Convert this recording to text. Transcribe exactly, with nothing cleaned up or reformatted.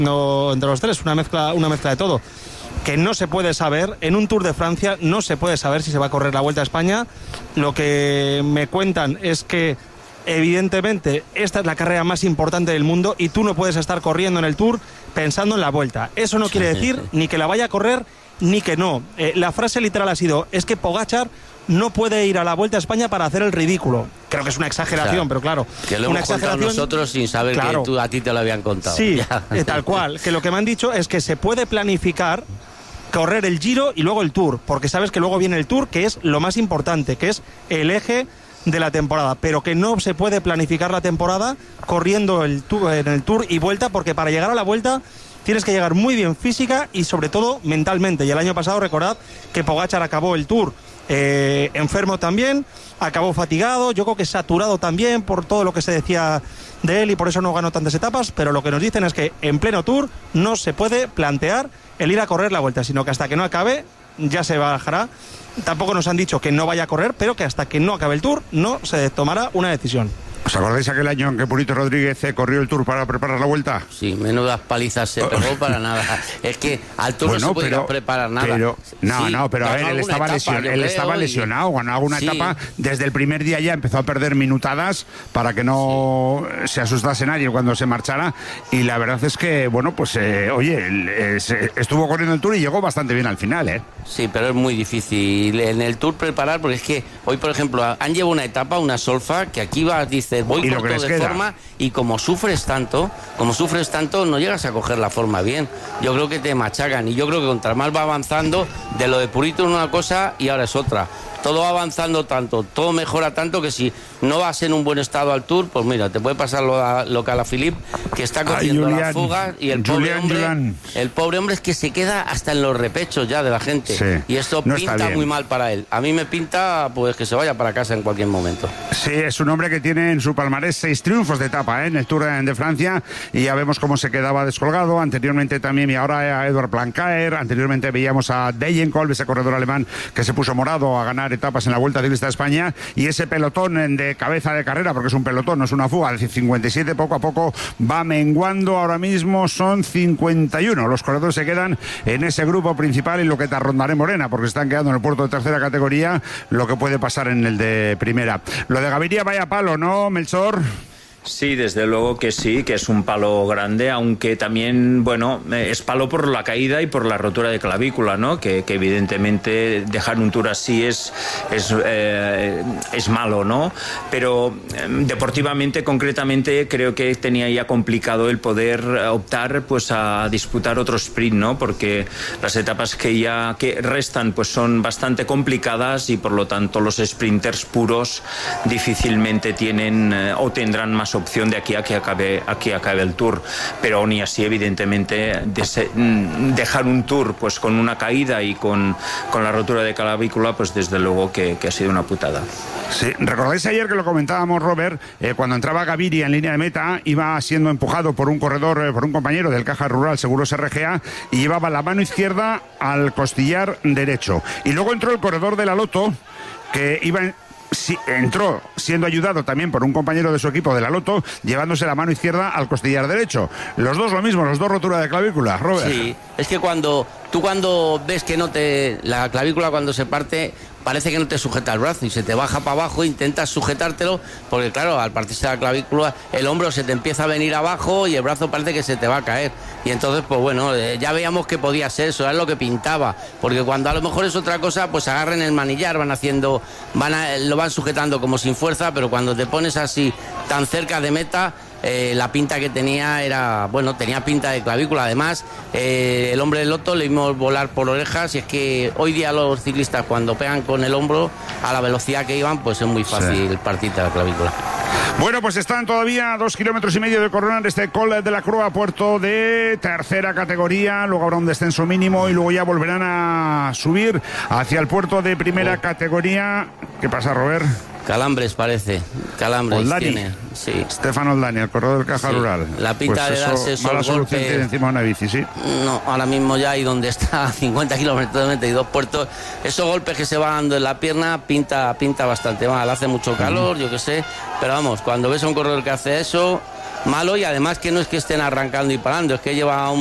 No, entre los tres, una mezcla, una mezcla de todo. Que no se puede saber, en un Tour de Francia no se puede saber si se va a correr la Vuelta a España. Lo que me cuentan es que evidentemente esta es la carrera más importante del mundo y tú no puedes estar corriendo en el Tour pensando en la Vuelta. Eso no quiere decir ni que la vaya a correr ni que no. Eh, la frase literal ha sido, es que Pogačar no puede ir a la Vuelta a España para hacer el ridículo. Creo que es una exageración, o sea, pero claro. Que lo una hemos contado nosotros sin saber, claro, que tú, a ti te lo habían contado. Sí, eh, tal cual. Que lo que me han dicho es que se puede planificar correr el Giro y luego el Tour, porque sabes que luego viene el Tour, que es lo más importante, que es el eje de la temporada, pero que no se puede planificar la temporada corriendo el tour, en el Tour y Vuelta, porque para llegar a la Vuelta tienes que llegar muy bien física y sobre todo mentalmente. Y el año pasado recordad que Pogačar acabó el Tour eh, enfermo también, acabó fatigado, yo creo que saturado también por todo lo que se decía de él y por eso no ganó tantas etapas, pero lo que nos dicen es que en pleno Tour no se puede plantear el ir a correr la Vuelta, sino que hasta que no acabe ya se bajará. Tampoco nos han dicho que no vaya a correr, pero que hasta que no acabe el Tour no se tomará una decisión. ¿Os acordáis aquel año en que Purito Rodríguez eh, corrió el Tour para preparar la Vuelta? Sí, menudas palizas se pegó para nada. Es que al Tour bueno, no se podía pero, preparar nada. Pero, no, sí, no, pero a ver, él estaba, etapa, lesion, él estaba lesionado, ganó alguna sí. etapa. Desde el primer día ya empezó a perder minutadas para que no sí. se asustase nadie cuando se marchara. Y la verdad es que, bueno, pues, eh, oye, eh, estuvo corriendo el Tour y llegó bastante bien al final, ¿eh? Sí, pero es muy difícil en el Tour preparar, porque es que hoy, por ejemplo, han llevado una etapa, una solfa, que aquí va, dice, voy por todo de forma, y como sufres tanto, como sufres tanto, no llegas a coger la forma bien. Yo creo que te machacan, y yo creo que contra más va avanzando, de lo de Purito es una cosa y ahora es otra. Todo va avanzando tanto, todo mejora tanto, que si no vas en un buen estado al Tour, pues mira, te puede pasar lo, a, lo que a la Philippe, que está cogiendo Ay, la fuga, y el pobre, Julián, hombre, Julián. el pobre hombre es que se queda hasta en los repechos ya de la gente, sí, y esto no pinta muy mal para él. A mí me pinta pues que se vaya para casa en cualquier momento. Sí, es un hombre que tiene en su palmarés seis triunfos de etapa, ¿eh? en el Tour de Francia, y ya vemos cómo se quedaba descolgado, anteriormente también, y ahora a Edward Plancaer, anteriormente veíamos a Degenkolb, ese corredor alemán que se puso morado a ganar etapas en la Vuelta Ciclista a España, y ese pelotón de cabeza de carrera, porque es un pelotón, no es una fuga, de cincuenta y siete, poco a poco va menguando. Ahora mismo son cincuenta y uno, los corredores se quedan en ese grupo principal, y lo que te rondaré Morena, porque están quedando en el puerto de tercera categoría, lo que puede pasar en el de primera. Lo de Gaviria vaya palo, ¿no, Melchor? Sí, desde luego que sí, que es un palo grande, aunque también, bueno, es palo por la caída y por la rotura de clavícula, ¿no? Que, que evidentemente dejar un Tour así es, es, eh, es malo, ¿no? Pero eh, deportivamente, concretamente, creo que tenía ya complicado el poder optar pues a disputar otro sprint, ¿no? Porque las etapas que ya que restan pues son bastante complicadas, y por lo tanto los sprinters puros difícilmente tienen eh, o tendrán más opción de aquí a que acabe, aquí acabe el Tour. Pero aún y así, evidentemente, de, dejar un Tour pues con una caída y con, con la rotura de clavícula, pues desde luego que, que ha sido una putada. Sí, recordáis ayer que lo comentábamos, Robert, eh, cuando entraba Gaviria en línea de meta, iba siendo empujado por un corredor, eh, por un compañero del Caja Rural Seguros R G A, y llevaba la mano izquierda al costillar derecho. Y luego entró el corredor de la Lotto, que iba en... Sí, entró siendo ayudado también por un compañero de su equipo de la Lotto, llevándose la mano izquierda al costillar derecho. Los dos lo mismo, los dos rotura de clavícula, Robert. Sí, es que cuando tú cuando ves que no te... la clavícula cuando se parte, parece que no te sujeta el brazo y se te baja para abajo, intentas sujetártelo, porque claro, al partirse la clavícula, el hombro se te empieza a venir abajo y el brazo parece que se te va a caer. Y entonces, pues bueno, eh, ya veíamos que podía ser eso, era lo que pintaba, porque cuando a lo mejor es otra cosa, pues agarran el manillar, van haciendo, van a, lo van sujetando como sin fuerza, pero cuando te pones así tan cerca de meta, Eh, la pinta que tenía era, bueno, tenía pinta de clavícula. Además, eh, el hombre del Lotto le vimos volar por orejas, y es que hoy día los ciclistas, cuando pegan con el hombro a la velocidad que iban, pues es muy fácil sí. partirte la clavícula. Bueno, pues están todavía a dos kilómetros y medio de coronar este Col de la Crua, puerto de tercera categoría. Luego habrá un descenso mínimo y luego ya volverán a subir hacia el puerto de primera oh. categoría. ¿Qué pasa, Robert? Calambres parece, calambres Oldani. tiene, sí. Stefan Oldani, el corredor del Caja sí. Rural. La pinta pues de darse esos mala solución golpes. tiene encima de una bici, sí. No, ahora mismo ya ahí donde está, a cincuenta kilómetros de meta y dos puertos, esos golpes que se van dando en la pierna pinta, pinta bastante mal. Hace mucho calor, mm. yo qué sé, pero vamos, cuando ves a un corredor que hace eso, malo, y además que no es que estén arrancando y parando, es que lleva un